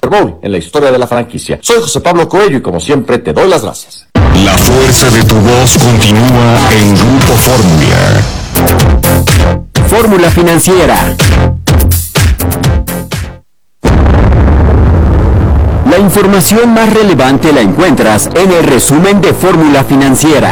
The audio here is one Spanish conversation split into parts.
Super Bowl en la historia de la franquicia. Soy José Pablo Coello y como siempre te doy las gracias. La fuerza de tu voz continúa en Grupo Fórmula. Fórmula Financiera. La información más relevante la encuentras en el resumen de Fórmula Financiera.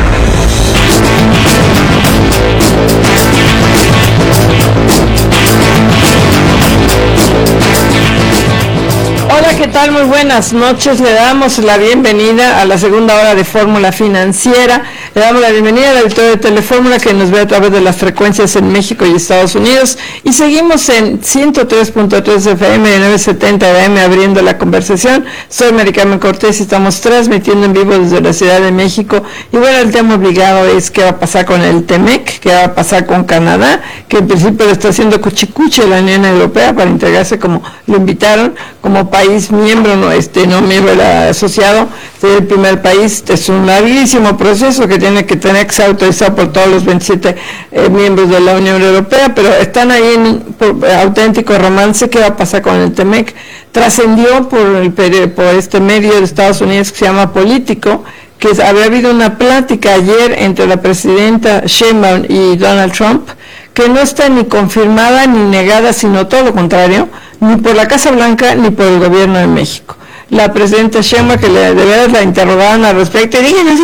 Hola, ¿qué tal? Muy buenas noches. Le damos la bienvenida a la segunda hora de Fórmula Financiera. Le damos la bienvenida al director de Telefórmula que nos ve a través de las frecuencias en México y Estados Unidos. Y seguimos en 103.3 FM y 970 AM abriendo la conversación. Soy Mari Carmen Cortés y estamos transmitiendo en vivo desde la Ciudad de México. Y bueno, el tema obligado es qué va a pasar con el TEMEC, qué va a pasar con Canadá, que en principio le está haciendo cuchicuchi a la Unión Europea para integrarse como lo invitaron, como país miembro, no miembro asociado, el primer país. Es un larguísimo proceso que tiene que tener que ser autorizado por todos los 27 miembros de la Unión Europea, pero están ahí en un auténtico romance. ¿Qué va a pasar con el TEMEC? Trascendió por este medio de Estados Unidos que se llama Político, que había habido una plática ayer entre la presidenta Sheinbaum y Donald Trump, que no está ni confirmada ni negada, sino todo lo contrario, ni por la Casa Blanca ni por el gobierno de México. La presidenta Sheinbaum, que de veras la interrogaron al respecto, y díganos,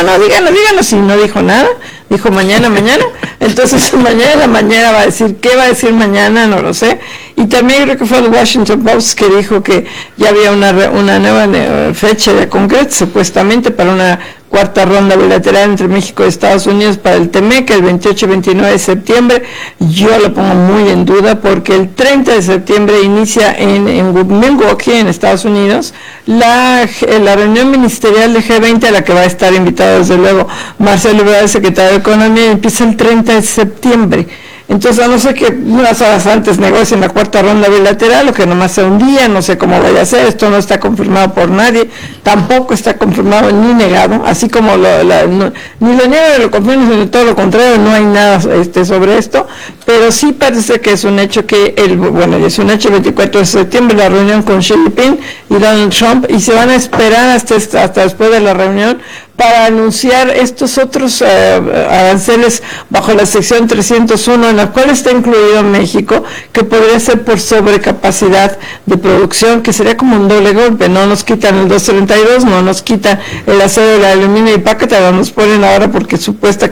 y no dijo nada, dijo mañana, entonces mañana va a decir, ¿qué va a decir mañana? No lo sé. Y también creo que fue el Washington Post que dijo que ya había una nueva fecha de concreto, supuestamente para una cuarta ronda bilateral entre México y Estados Unidos para el TEMEC, el 28 y 29 de septiembre. Yo lo pongo muy en duda porque el 30 de septiembre inicia en Milwaukee, en Estados Unidos, la reunión ministerial de G20 a la que va a estar invitado desde luego Marcelo Ebrard, secretario de Economía, y empieza el 30 de septiembre. Entonces, a no ser que unas horas antes negocien la cuarta ronda bilateral, o que nomás sea un día, no sé cómo vaya a ser, esto no está confirmado por nadie, tampoco está confirmado ni negado, así como ni lo niega ni lo confirma, sino todo lo contrario, no hay nada sobre esto, pero sí parece que es un hecho es un hecho el 24 de septiembre, la reunión con Xi Jinping y Donald Trump, y se van a esperar hasta después de la reunión para anunciar estos otros aranceles bajo la sección 301, en la cual está incluido México, que podría ser por sobrecapacidad de producción, que sería como un doble golpe. No nos quitan el 232, no nos quitan el acero, el aluminio y pácata, nos ponen ahora porque supuesta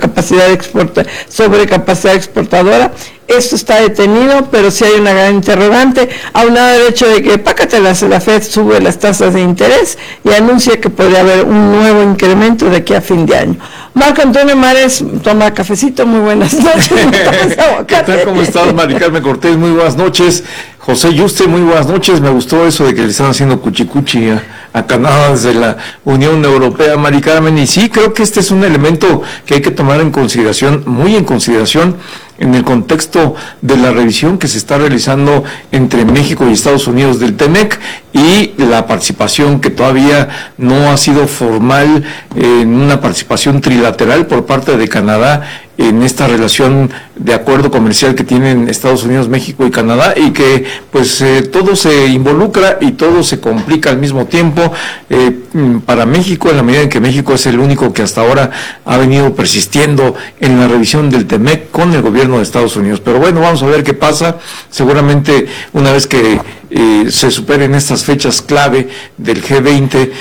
sobrecapacidad exportadora. Esto está detenido, pero sí hay una gran interrogante, aunado al hecho de que la Fed sube las tasas de interés y anuncia que podría haber un nuevo incremento de aquí a fin de año. Marco Antonio Mares toma cafecito, muy buenas noches. ¿Qué tal? ¿Cómo estás, Mari Carmen Cortés? Muy buenas noches. José Yuste, muy buenas noches. Me gustó eso de que le están haciendo cuchicuchi a Canadá desde la Unión Europea, Mari Carmen, y sí, creo que este es un elemento que hay que tomar muy en consideración, en el contexto de la revisión que se está realizando entre México y Estados Unidos del TEMEC y la participación que todavía no ha sido formal en una participación trilateral por parte de Canadá en esta relación de acuerdo comercial que tienen Estados Unidos, México y Canadá, y que pues todo se involucra y todo se complica al mismo tiempo para México, en la medida en que México es el único que hasta ahora ha venido persistiendo en la revisión del TEMEC con el gobierno de Estados Unidos. Pero bueno, vamos a ver qué pasa. Seguramente una vez que se superen estas fechas clave del G20,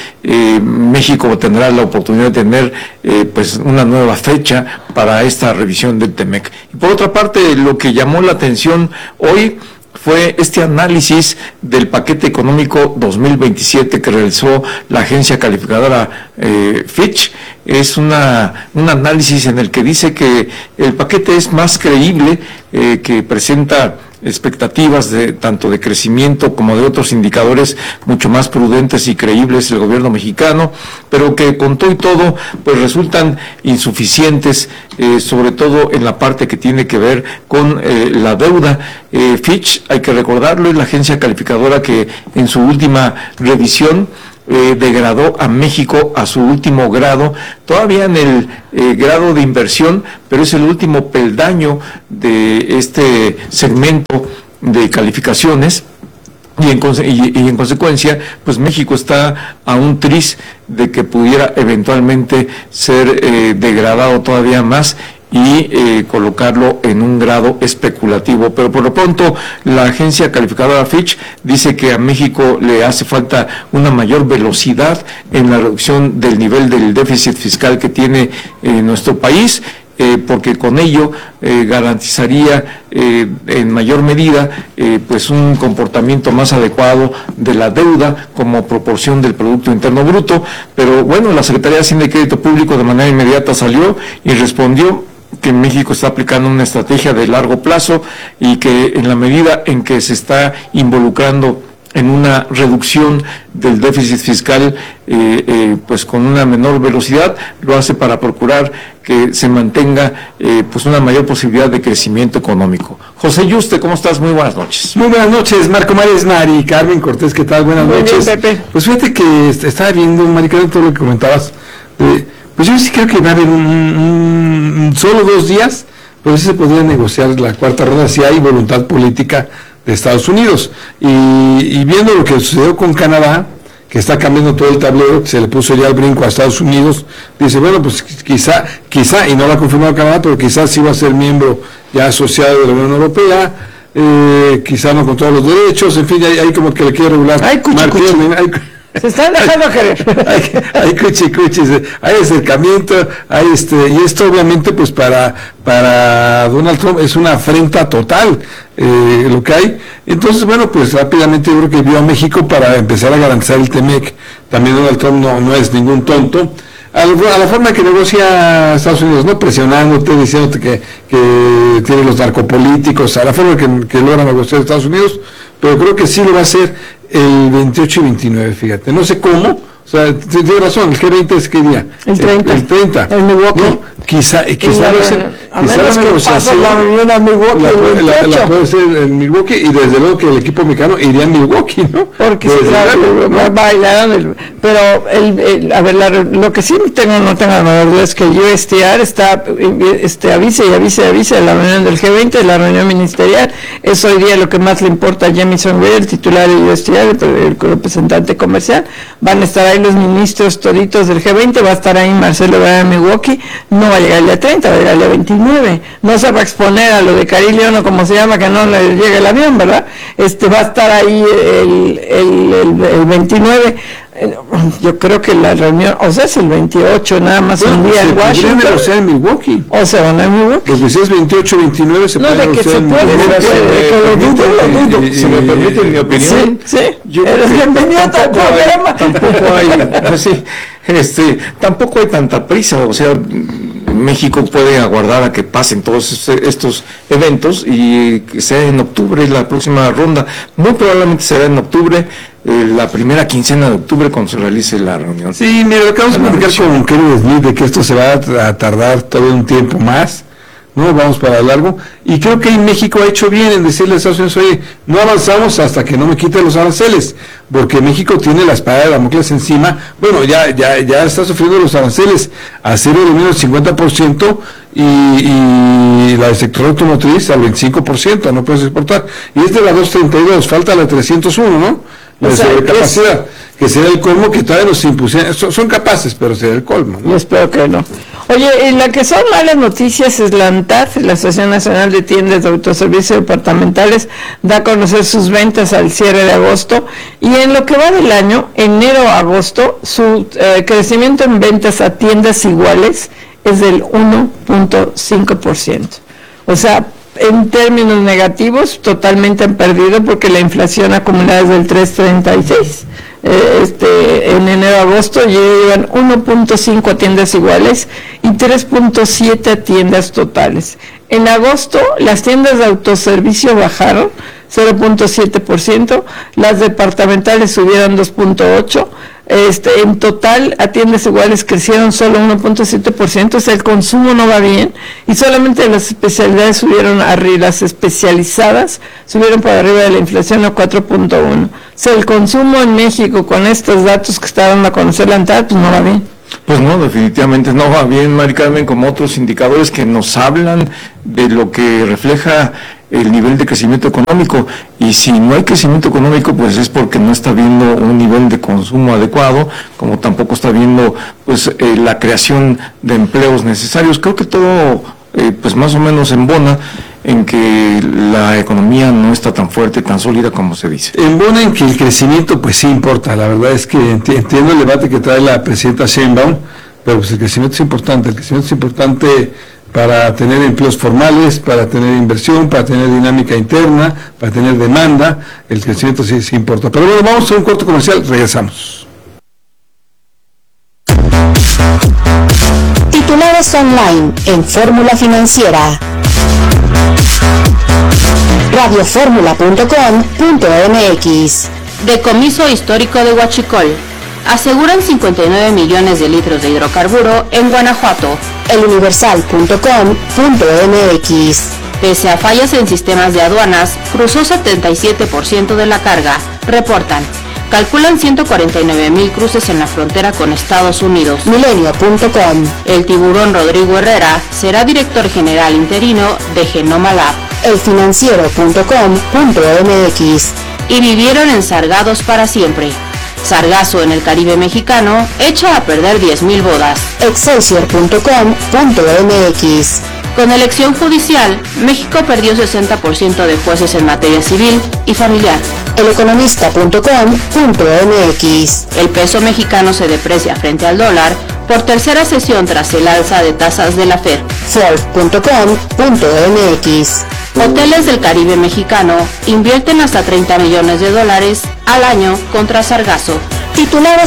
México tendrá la oportunidad de tener pues una nueva fecha para esta revisión del TEMEC. Y por otra parte, lo que llamó la atención hoy fue este análisis del paquete económico 2027 que realizó la agencia calificadora Fitch. Es un análisis en el que dice que el paquete es más creíble, que presenta expectativas tanto de crecimiento como de otros indicadores mucho más prudentes y creíbles del gobierno mexicano, pero que con todo y todo pues resultan insuficientes, sobre todo en la parte que tiene que ver con la deuda. Fitch, hay que recordarlo, es la agencia calificadora que en su última revisión degradó a México a su último grado, todavía en el grado de inversión, pero es el último peldaño de este segmento de calificaciones. y en consecuencia, pues México está a un tris de que pudiera eventualmente ser degradado todavía más y colocarlo en un grado especulativo. Pero por lo pronto la agencia calificadora Fitch dice que a México le hace falta una mayor velocidad en la reducción del nivel del déficit fiscal que tiene nuestro país, porque con ello garantizaría en mayor medida pues un comportamiento más adecuado de la deuda como proporción del Producto Interno Bruto. Pero bueno, la Secretaría de Hacienda y Crédito Público de manera inmediata salió y respondió que México está aplicando una estrategia de largo plazo y que en la medida en que se está involucrando en una reducción del déficit fiscal pues con una menor velocidad, lo hace para procurar que se mantenga pues una mayor posibilidad de crecimiento económico. José Yuste, ¿cómo estás? Muy buenas noches. Muy buenas noches, Marco Mares, Mari Carmen Cortés, ¿qué tal? Buenas noches. Bien, Pepe. Pues fíjate que estaba viendo, Mari Carmen, todo lo que comentabas. Pues yo sí creo que va a haber solo 2 días, pero sí se podría negociar la cuarta ronda si hay voluntad política de Estados Unidos. Y viendo lo que sucedió con Canadá, que está cambiando todo el tablero, que se le puso ya el brinco a Estados Unidos, dice, bueno, pues quizá, y no lo ha confirmado Canadá, pero quizás sí va a ser miembro ya asociado de la Unión Europea, quizá no con todos los derechos, en fin, hay como que le quiere regular. Se están dejando querer. Hay cuchicuchis, hay acercamiento, y esto obviamente pues para Donald Trump es una afrenta total lo que hay. Entonces, bueno, pues rápidamente yo creo que vio a México para empezar a garantizar el TEMEC. También Donald Trump no es ningún tonto. A la forma que negocia Estados Unidos, no presionándote, diciéndote que tiene los narcopolíticos, a la forma que logra negociar Estados Unidos, pero creo que sí lo va a hacer el 28 y 29, fíjate. No sé cómo, o sea, tiene razón, el G20 es qué día. El 30. El 30. El Milwaukee. No, quizá a menos que pase la reunión a Milwaukee. La puede ser en Milwaukee, y desde luego que el equipo mexicano iría a Milwaukee, ¿no? Porque bailaron pero a ver, lo que sí no tengo la verdad es que USTR está avisa de la reunión del G20, de la reunión ministerial. Es hoy día lo que más le importa a Jamieson Wade, el titular de USTR, el representante comercial. Van a estar ahí los ministros toditos del G20, va a estar ahí Marcelo Ebrard en Milwaukee. No va a llegar el día 30, va a llegar el día 29. No se va a exponer a lo de Carillion o como se llama, que no le llegue el avión, ¿verdad? Va a estar ahí el 29. Yo creo que la reunión, o sea, es el 28, nada más un día en Washington. O sea, en Milwaukee. O se van a Milwaukee. Porque si es 28, 29, se puede negociar en Milwaukee. Lo dudo. Si me permite mi opinión. Sí. Eres bienvenido al programa. Tampoco hay tanta prisa, o sea, México puede aguardar a que pasen todos estos eventos y que sea en octubre la próxima ronda. Muy probablemente será en octubre, la primera quincena de octubre, cuando se realice la reunión. Sí, mira, acabamos de platicar con Kevin Smith de que esto se va a tardar todavía un tiempo más, ¿no? Vamos para largo, y creo que México ha hecho bien en decirle a Estados Unidos, oye, no avanzamos hasta que no me quiten los aranceles, porque México tiene la espada de Damocles encima. Bueno, ya está sufriendo los aranceles, acero de menos 50%, y la del sector automotriz al 25%, no puedes exportar, y es de la 232, falta la 301, ¿no? La sobrecapacidad, que será el colmo, que todavía nos impusieron. Son capaces, pero será el colmo, ¿no? Yo espero que no. Oye, y la que son malas noticias es la ANTAD, la Asociación Nacional de Tiendas de Autoservicios Departamentales, da a conocer sus ventas al cierre de agosto, y en lo que va del año, enero a agosto, su crecimiento en ventas a tiendas iguales es del 1.5%. O sea, en términos negativos, totalmente han perdido, porque la inflación acumulada es del 3.36. En enero-agosto llevan 1.5 a tiendas iguales y 3.7 a tiendas totales. En agosto, las tiendas de autoservicio bajaron 0.7%, las departamentales subieron 2.8%, en total a tiendas iguales crecieron solo 1.7%, o sea, el consumo no va bien, y solamente las especialidades subieron arriba, las especializadas subieron por arriba de la inflación a 4.1%. O sea, el consumo en México, con estos datos que está dando a conocer la ANTAD, pues no va bien. Pues no, definitivamente no va bien, Mari Carmen, como otros indicadores que nos hablan de lo que refleja el nivel de crecimiento económico, y si no hay crecimiento económico, pues es porque no está habiendo un nivel de consumo adecuado, como tampoco está habiendo pues la creación de empleos necesarios. Creo que todo pues más o menos embona en que la economía no está tan fuerte, tan sólida como se dice. Embona en que el crecimiento pues sí importa. La verdad es que entiendo el debate que trae la presidenta Sheinbaum, pero pues el crecimiento es importante. El crecimiento es importante para tener empleos formales, para tener inversión, para tener dinámica interna, para tener demanda. El crecimiento sí importa. Pero bueno, vamos a un corto comercial, regresamos. Titulares online en Fórmula Financiera. Radioformula.com.mx. Decomiso histórico de Huachicol. Aseguran 59 millones de litros de hidrocarburo en Guanajuato. Eluniversal.com.mx. Pese a fallas en sistemas de aduanas, cruzó 77% de la carga. Reportan. Calculan 149,000 cruces en la frontera con Estados Unidos. Milenio.com. El tiburón Rodrigo Herrera será director general interino de Genoma Lab. Elfinanciero.com.mx. Y vivieron ensargados para siempre. Sargazo en el Caribe mexicano echa a perder 10,000 bodas. Excelsior.com.mx. Con elección judicial, México perdió 60% de jueces en materia civil y familiar. Eleconomista.com.mx. El peso mexicano se deprecia frente al dólar por tercera sesión tras el alza de tasas de la Fed. Ford.com.mx. Hoteles del Caribe mexicano invierten hasta $30 millones al año contra sargazo. Titulares